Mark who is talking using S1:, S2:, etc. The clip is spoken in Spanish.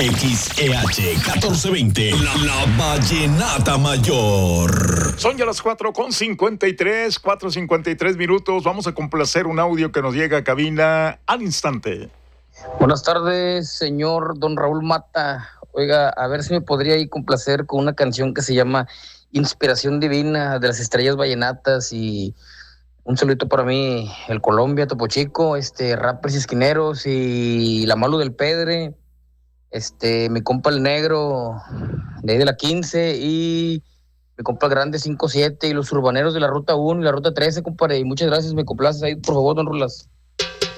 S1: XEH 1420, la Vallenata Mayor.
S2: Son ya las 4:53 minutos. Vamos a complacer un audio que nos llega a cabina al instante.
S3: Buenas tardes, señor don Raúl Mata. Oiga, a ver si me podría ahí complacer con una canción que se llama Inspiración Divina de las Estrellas Vallenatas, y un saludito para mí, el Colombia, Topo Chico, Rappers y Esquineros y la Malu del Pedre, mi compa el Negro de ahí de la 15 y mi compa el Grande 57 y los urbaneros de la Ruta 1 y la Ruta 13, compadre. Y muchas gracias, me complaces ahí, por favor, don Rulas.